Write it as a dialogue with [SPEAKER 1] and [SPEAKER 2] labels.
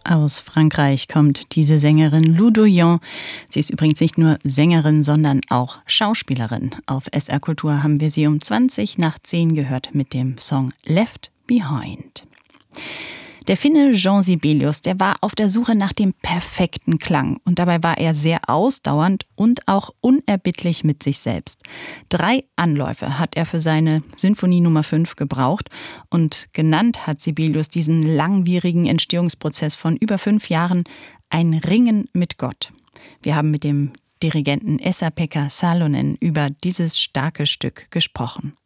[SPEAKER 1] Aus Frankreich kommt diese Sängerin Lou Doyen. Sie ist übrigens nicht nur Sängerin, sondern auch Schauspielerin. Auf SR Kultur haben wir sie um 20 nach 10 gehört mit dem Song Left Behind. Der Finne Jean Sibelius, der war auf der Suche nach dem perfekten Klang. Und dabei war er sehr ausdauernd und auch unerbittlich mit sich selbst. 3 Anläufe hat er für seine Sinfonie Nummer 5 gebraucht. Und genannt hat Sibelius diesen langwierigen Entstehungsprozess von über 5 Jahren ein Ringen mit Gott. Wir haben mit dem Dirigenten Esa-Pekka Salonen über dieses starke Stück gesprochen.